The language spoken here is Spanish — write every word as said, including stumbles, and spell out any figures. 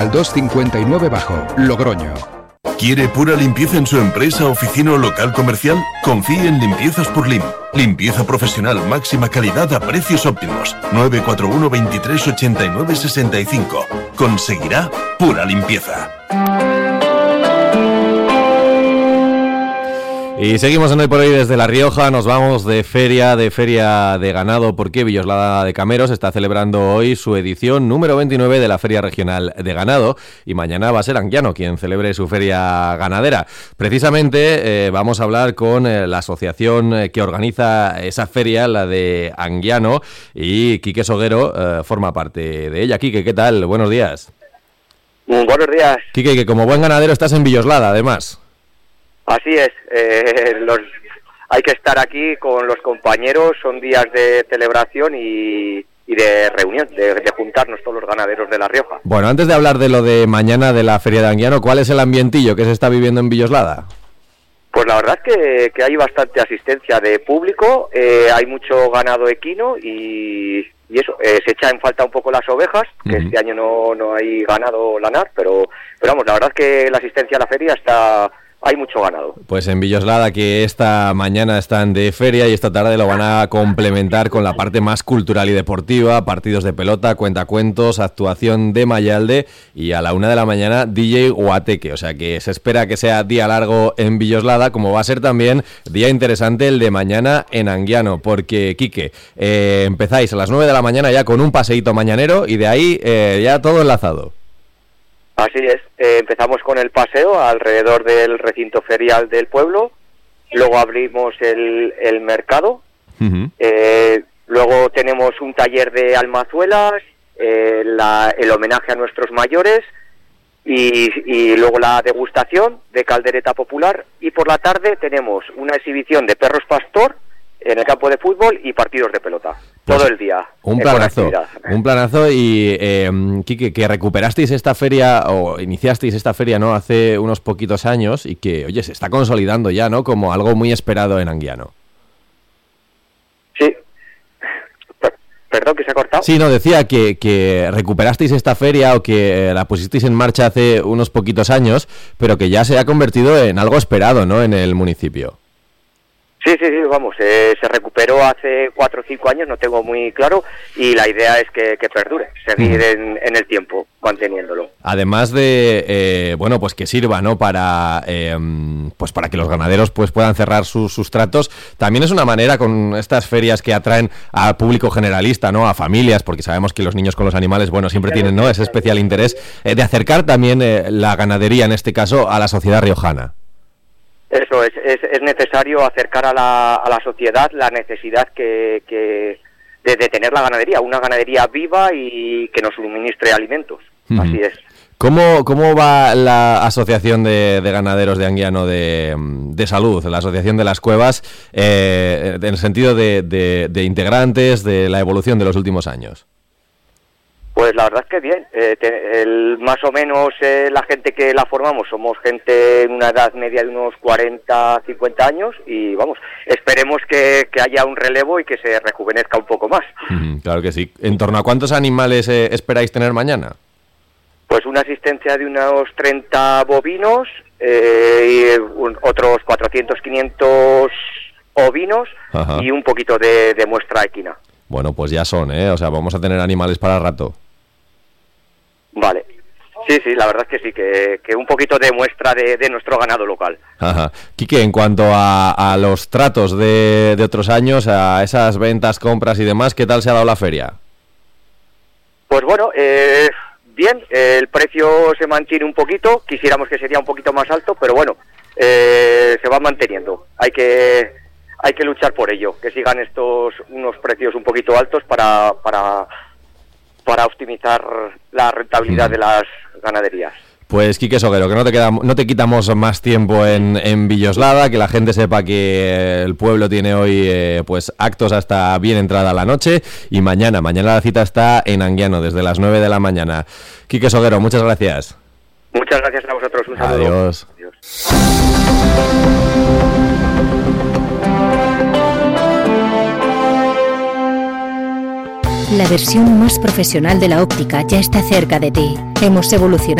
dos cincuenta y nueve Bajo, Logroño. ¿Quiere pura limpieza en su empresa, oficina o local comercial? Confíe en Limpiezas Purlim. Limpieza profesional, máxima calidad a precios óptimos. nueve cuatro uno, veintitrés, ochenta y nueve, sesenta y cinco. Conseguirá pura limpieza. Y seguimos en Hoy por Hoy desde La Rioja, nos vamos de feria, de feria de ganado, porque Villoslada de Cameros está celebrando hoy su edición número veintinueve de la Feria Regional de Ganado, y mañana va a ser Anguiano quien celebre su feria ganadera. Precisamente eh, vamos a hablar con eh, la asociación eh, que organiza esa feria, la de Anguiano, y Quique Soguero eh, forma parte de ella. Quique, ¿qué tal? Buenos días. Muy buenos días. Quique, que como buen ganadero estás en Villoslada, además. Así es, eh, los, hay que estar aquí con los compañeros, son días de celebración y, y de reunión, de, de juntarnos todos los ganaderos de La Rioja. Bueno, antes de hablar de lo de mañana de la Feria de Anguiano, ¿cuál es el ambientillo que se está viviendo en Villoslada? Pues la verdad es que, que hay bastante asistencia de público, eh, hay mucho ganado equino y, y eso, eh, se echa en falta un poco las ovejas, que uh-huh. este año no, no hay ganado lanar, pero, pero vamos, la verdad es que la asistencia a la feria está... hay mucho ganado. Pues en Villoslada, que esta mañana están de feria y esta tarde lo van a complementar con la parte más cultural y deportiva, partidos de pelota, cuentacuentos, actuación de Mayalde y a la una de la mañana D J Guateque. O sea que se espera que sea día largo en Villoslada, como va a ser también día interesante el de mañana en Anguiano, porque, Quique, eh, empezáis a las nueve de la mañana ya con un paseíto mañanero y de ahí eh, ya todo enlazado. Así es, eh, empezamos con el paseo alrededor del recinto ferial del pueblo, luego abrimos el, el mercado, uh-huh. eh, luego tenemos un taller de almazuelas, eh, la, el homenaje a nuestros mayores y, y luego la degustación de caldereta popular, y por la tarde tenemos una exhibición de perros pastor en el campo de fútbol y partidos de pelota, pues todo el día. Un planazo, un planazo y, eh, Quique, que recuperasteis esta feria, o iniciasteis esta feria, ¿no?, hace unos poquitos años, y que, oye, se está consolidando ya, ¿no?, como algo muy esperado en Anguiano. Sí. ¿Perdón, que se ha cortado? Sí, no, decía que, que recuperasteis esta feria, o que la pusisteis en marcha hace unos poquitos años, pero que ya se ha convertido en algo esperado, ¿no?, en el municipio. Sí, sí, sí, vamos, eh, se recuperó hace cuatro o cinco años, no tengo muy claro, y la idea es que, que perdure, seguir mm. en, en el tiempo, manteniéndolo. Además de, eh, bueno, pues que sirva, ¿no?, para, eh, pues para que los ganaderos pues puedan cerrar sus, sus tratos, también es una manera, con estas ferias que atraen al público generalista, ¿no?, a familias, porque sabemos que los niños con los animales, bueno, siempre tienen, ¿no?, ese especial interés, eh, de acercar también eh, la ganadería, en este caso, a la sociedad riojana. Eso es, es, es necesario acercar a la, a la sociedad la necesidad que, que de, de tener la ganadería, una ganadería viva y que nos suministre alimentos. Uh-huh. Así es. ¿Cómo, cómo va la Asociación de, de Ganaderos de Anguiano de, de Salud, la Asociación de las Cuevas, eh, en el sentido de, de, de integrantes, de la evolución de los últimos años? Pues la verdad es que bien, eh, te, el, más o menos eh, la gente que la formamos somos gente en una edad media de unos cuarenta, cincuenta años y vamos, esperemos que, que haya un relevo y que se rejuvenezca un poco más. Mm, claro que sí. ¿En torno a cuántos animales eh, esperáis tener mañana? Pues una asistencia de unos treinta bovinos, eh, y un, otros cuatrocientos, quinientos ovinos. Ajá. Y un poquito de, de muestra equina. Bueno, pues ya son, ¿eh? O sea, vamos a tener animales para rato. Vale. Sí, sí, la verdad es que sí, que, que un poquito de muestra de, de nuestro ganado local. Ajá. Quique, en cuanto a, a los tratos de, de otros años, a esas ventas, compras y demás, ¿qué tal se ha dado la feria? Pues bueno, eh, bien, eh, el precio se mantiene un poquito, quisiéramos que sería un poquito más alto, pero bueno, eh, se va manteniendo. Hay que... Hay que luchar por ello, que sigan estos unos precios un poquito altos para para para optimizar la rentabilidad mm. de las ganaderías. Pues Quique Soguero, que no te queda, no te quitamos más tiempo en, en Villoslada, que la gente sepa que el pueblo tiene hoy eh, pues actos hasta bien entrada la noche, y mañana, mañana la cita está en Anguiano desde las nueve de la mañana. Quique Soguero, muchas gracias. Muchas gracias a vosotros, un saludo. Adiós. Adiós. La versión más profesional de la óptica ya está cerca de ti. Hemos evolucionado